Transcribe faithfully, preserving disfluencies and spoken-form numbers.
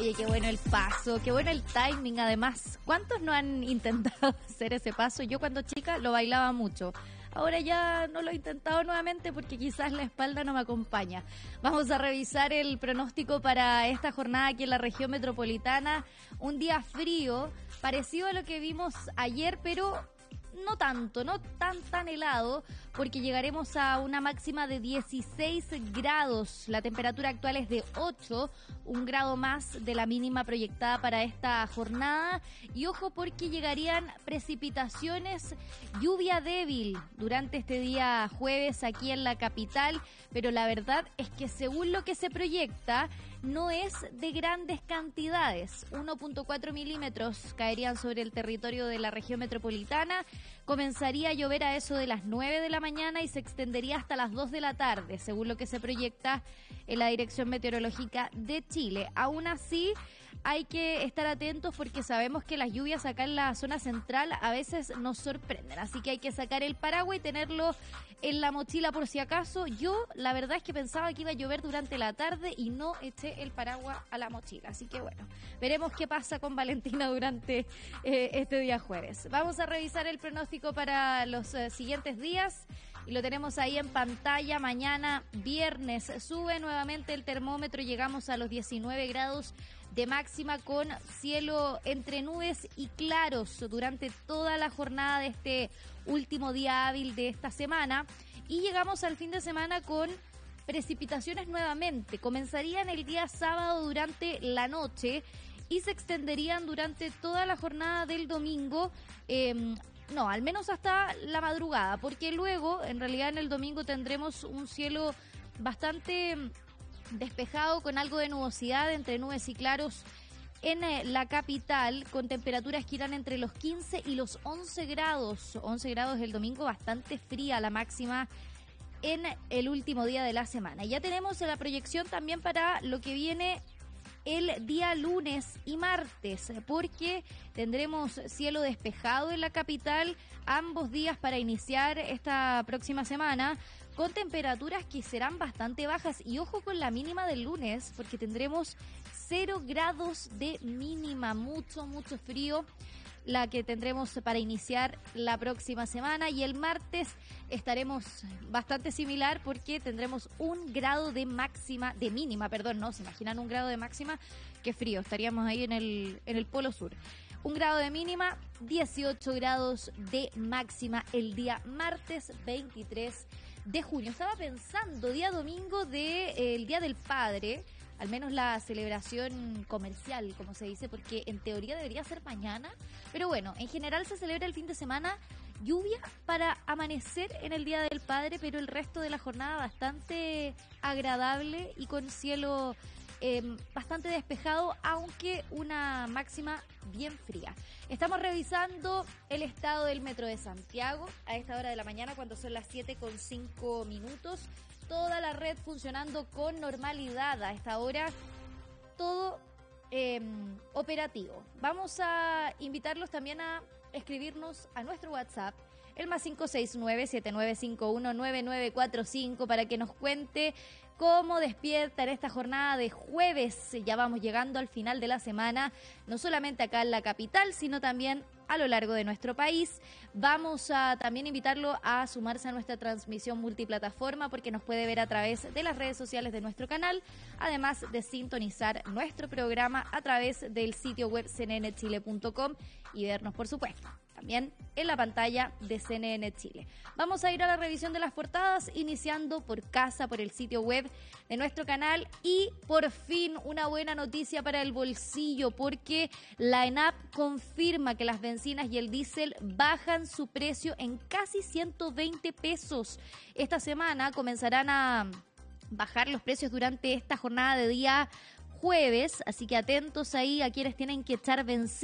Oye, qué bueno el paso, qué bueno el timing además. ¿Cuántos no han intentado hacer ese paso? Yo cuando chica lo bailaba mucho. Ahora ya no lo he intentado nuevamente porque quizás la espalda no me acompaña. Vamos a revisar el pronóstico para esta jornada aquí en la región metropolitana. Un día frío, parecido a lo que vimos ayer, pero no tanto, no tan tan helado, porque llegaremos a una máxima de dieciséis grados. La temperatura actual es de ocho, un grado más de la mínima proyectada para esta jornada. Y ojo porque llegarían precipitaciones, lluvia débil durante este día jueves aquí en la capital, pero la verdad es que según lo que se proyecta, no es de grandes cantidades. uno punto cuatro milímetros caerían sobre el territorio de la región metropolitana. Comenzaría a llover a eso de las nueve de la mañana y se extendería hasta las dos de la tarde, según lo que se proyecta en la Dirección Meteorológica de Chile. Aún así, hay que estar atentos porque sabemos que las lluvias acá en la zona central a veces nos sorprenden. Así que hay que sacar el paraguas y tenerlo en la mochila por si acaso. Yo, la verdad es que pensaba que iba a llover durante la tarde y no eché el paraguas a la mochila. Así que bueno, veremos qué pasa con Valentina durante eh, este día jueves. Vamos a revisar el pronóstico para los eh, siguientes días y lo tenemos ahí en pantalla. Mañana viernes sube nuevamente el termómetro, llegamos a los diecinueve grados de máxima con cielo entre nubes y claros durante toda la jornada de este último día hábil de esta semana, y llegamos al fin de semana con precipitaciones nuevamente. Comenzarían el día sábado durante la noche y se extenderían durante toda la jornada del domingo, eh, no, al menos hasta la madrugada, porque luego, en realidad en el domingo tendremos un cielo bastante despejado con algo de nubosidad entre nubes y claros en eh, la capital, con temperaturas que irán entre los quince y los once grados. once grados el domingo, bastante fría la máxima en el último día de la semana. Ya tenemos la proyección también para lo que viene el día lunes y martes, porque tendremos cielo despejado en la capital ambos días para iniciar esta próxima semana, con temperaturas que serán bastante bajas. Y ojo con la mínima del lunes, porque tendremos cero grados de mínima, mucho, mucho frío la que tendremos para iniciar la próxima semana. Y el martes estaremos bastante similar porque tendremos un grado de máxima, de mínima, perdón, no, se imaginan un grado de máxima, qué frío, estaríamos ahí en el, en el polo sur. Un grado de mínima, dieciocho grados de máxima el día martes veintitrés de junio. Estaba pensando, día domingo de eh, el Día del Padre, al menos la celebración comercial, como se dice, porque en teoría debería ser mañana, pero bueno, en general se celebra el fin de semana. Lluvia para amanecer en el Día del Padre, pero el resto de la jornada bastante agradable y con cielo eh, bastante despejado, aunque una máxima bien fría. Estamos revisando el estado del Metro de Santiago a esta hora de la mañana, cuando son las siete con cinco minutos. Toda la red funcionando con normalidad a esta hora, todo eh, operativo. Vamos a invitarlos también a escribirnos a nuestro WhatsApp, el más cinco seis nueve, siete nueve cinco uno, nueve nueve cuatro cinco, para que nos cuente cómo despierta en esta jornada de jueves. Ya vamos llegando al final de la semana, no solamente acá en la capital, sino también a lo largo de nuestro país. Vamos a también invitarlo a sumarse a nuestra transmisión multiplataforma, porque nos puede ver a través de las redes sociales de nuestro canal, además de sintonizar nuestro programa a través del sitio web c n n chile punto com y vernos, por supuesto, también en la pantalla de C N N Chile. Vamos a ir a la revisión de las portadas, iniciando por casa, por el sitio web de nuestro canal. Y por fin una buena noticia para el bolsillo, porque la ENAP confirma que las bencinas y el diésel bajan su precio en casi ciento veinte pesos. Esta semana comenzarán a bajar los precios durante esta jornada de día jueves, así que atentos ahí a quienes tienen que echar bencina